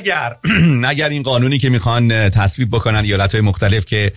اگر این قانونی که میخوان تصویب بکنن ایالت‌های مختلف که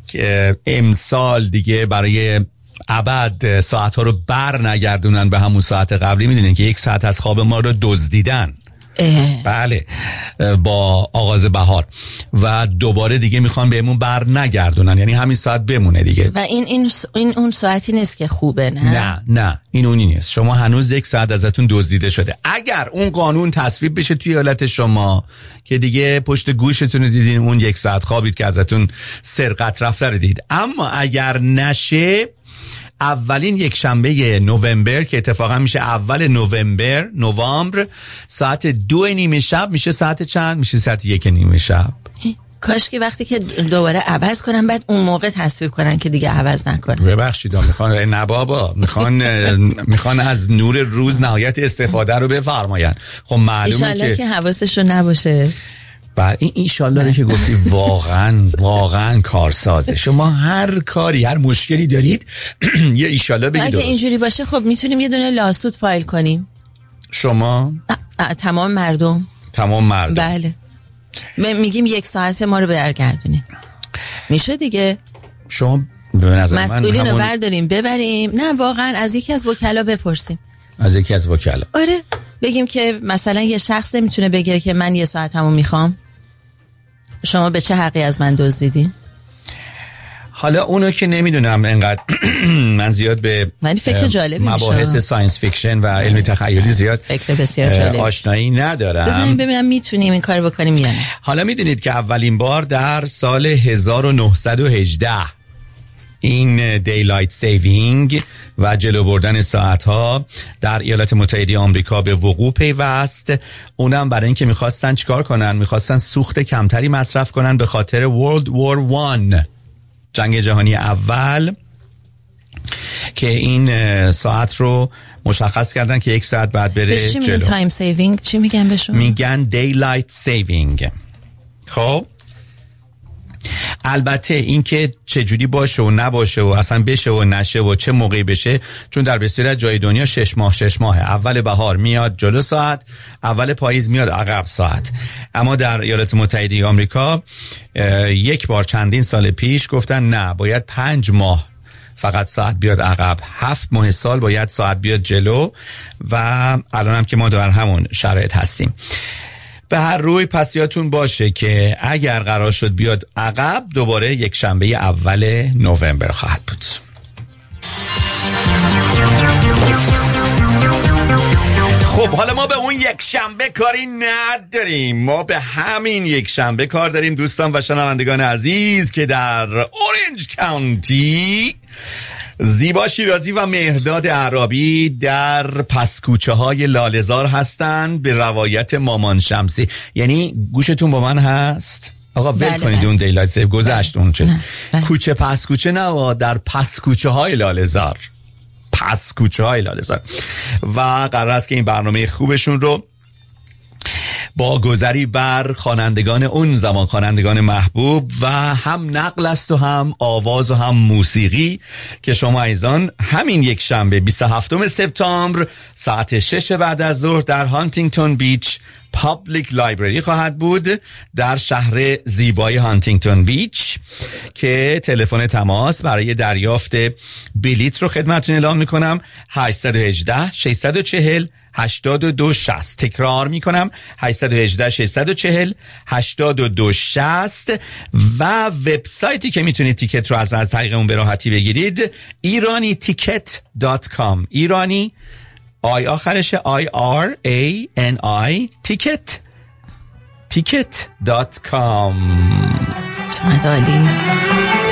امسال دیگه برای ابد ساعت‌ها رو بر نگردونن به همون ساعت قبلی، میدونین که 1 ساعت از خواب ما رو دزدیدن. بله، با آغاز بهار و دوباره دیگه میخوان بهمون بر نگردونن، یعنی همین ساعت بمونه دیگه. و این اون ساعتی نیست که خوبه. نه این اونی نیست. شما هنوز 1 ساعت ازتون دزدیده شده. اگر اون قانون تصویب بشه توی ایالت شما که دیگه پشت گوشتون رو دیدین اون 1 ساعت خوابید که ازتون سرقت رفته رو دید. اما اگر نشه، اولین یک شنبه نوامبر که اتفاقا میشه اول نوامبر ساعت 2:30 شب میشه ساعت چند؟ میشه ساعت 1:30 شب. کاش که وقتی که دوباره عوض کنن بعد اون موقع تصویب کنن که دیگه عوض نکنن. ببخشید میخوان نه بابا، میخوان از نور روز نهایت استفاده رو بفرماین. خب معلومه ایشالله که حواسشون نباشه. بله این ایشالله که گفتی واقعا کارسازه. شما هر کاری، هر مشکلی دارید یه ایشالله بگید. اگه اینجوری باشه خب میتونیم یه دونه لاسود فایل کنیم. شما؟ تمام مردم. بله. میگیم 1 ساعت ما رو برگردونیم. میشه دیگه. شما به نظر من مسئولین رو برداریم ببریم. نه واقعا از یکی از وکلا بپرسیم. از یکی از وکلا. آره. بگیم که مثلا یه شخص نمیتونه بگه که من 1 ساعتمو میخوام. شما به چه حقی از من دزدیدین؟ حالا اونو که نمیدونم، انقدر من زیاد به فکر جالبی مباحث ساینس فیکشن و علم تخیلی زیاد فکر بسیار جالب آشنایی ندارم. بذاریم ببینم میتونیم این کار بکنیم یا نه. حالا میدونید که اولین بار در سال 1918 این دیلایت سیوینگ و جلو بردن ساعت‌ها در ایالات متحده آمریکا به وقوع پیوست. اونم برای اینکه می‌خواستن چیکار کنن؟ می‌خواستن سوخت کمتری مصرف کنن به خاطر World War I، جنگ جهانی اول، که این ساعت رو مشخص کردن که 1 ساعت بعد بره جلو. میگن تایم سیوینگ؟ چی میگن بهشون؟ میگن دیلایت سیوینگ. خب البته این که چجوری باشه و نباشه و اصلا بشه و نشه و چه موقعی بشه، چون در بسیاری از جای دنیا 6 ماه اول بهار میاد جلو ساعت، اول پاییز میاد عقب ساعت. اما در ایالات متحده آمریکا یک بار چندین سال پیش گفتن نه، باید 5 ماه فقط ساعت بیاد عقب، 7 ماه سال باید ساعت بیاد جلو. و الان هم که ما در همون شرایط هستیم. به هر روی پس یادتون باشه که اگر قرار شد بیاد عقب، دوباره 1 شنبه اول نوامبر خواهد بود. خب حالا ما به اون 1 شنبه کاری نداریم، ما به همین 1 شنبه کار داریم دوستان و شنوندگان عزیز که در اورنج کانتی زیبا شیرازی و مهرداد عرابی در پسکوچه های لاله‌زار هستن به روایت مامان شمسی. یعنی گوشتون با من هست؟ آقا ول کنید اون دیلایت سیو گذشت اون چه کوچه پسکوچه نه، در پسکوچه های لاله‌زار، پسکوچه های لاله‌زار. و قرار است که این برنامه خوبشون رو با گذری بر خوانندگان اون زمان، خوانندگان محبوب و هم نقل است و هم آواز و هم موسیقی، که شما عزیزان همین 1 شنبه 27 سپتامبر ساعت 6 بعد از ظهر در هانتینگتون بیچ پابلیک لایبرری خواهد بود در شهر زیبای هانتینگتون بیچ، که تلفن تماس برای دریافت بلیت رو خدمتتون اعلام میکنم 818 640 8260. تکرار میکنم 818 640 8260. و وبسایتی که میتونید تیکت رو از طریق اون به راحتی بگیرید iraniTicket.com. ایرانی آی آخرش IRANI ticket.com. چقدر عالی.